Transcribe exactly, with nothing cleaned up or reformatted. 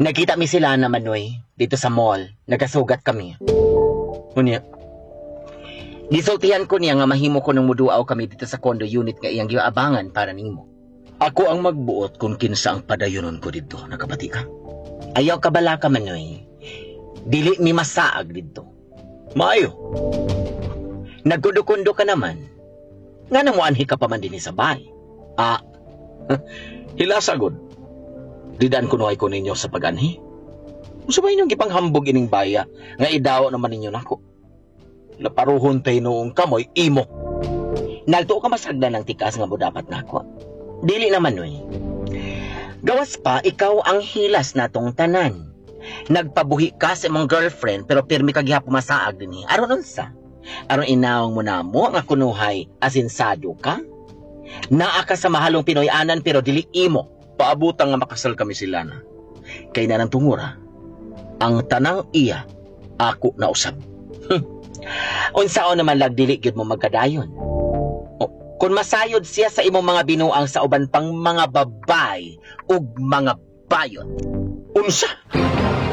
Nakita mi sila na Manoy dito sa mall. Nagasugat kami. Unya. Gisultihan ko niya nga mahimo ko nang muduaw kami dito sa condo unit nga iyang giaabangan para nimo. Ako ang magbuot kung kinsa ang padayonon ko dito. Nakabati ka? Ayaw ka bala ka, Manoy. Dili mi masaag dito. Maayo. Nagkundo-kundo ka naman. Nga na mo anhi ka pa man din sa bahay. Ah, hilasagod. Didaan ko nuhay ko ninyo sa pag-anhi. Kung sabay ninyong ipanghambog ining baya, nga idaw naman ninyo nako. Naparuhon tayo noong kamoy, imo. Nagtuo ka masagda ng tikas nga mo dapat nako. Dili naman, Noy. Gawas pa, ikaw ang hilas natong tanan. Nagpabuhi ka sa imong girlfriend, pero pirmi ka giha pumasaag din eh. Aron unsa? Aron inawang mo na mo nga kunuhay, asinsado ka? Naa ka sa mahalong Pinoy-anan, pero dili imo. Paabutang nga makasal kami sila na. Kay na ng tungura, ang tanang iya, ako na usab. Unsaon naman lagdili gyud mo magkadayon. O, kung masayod siya sa imong mga binuang sa uban pang mga babay ug mga bayot. Unsa?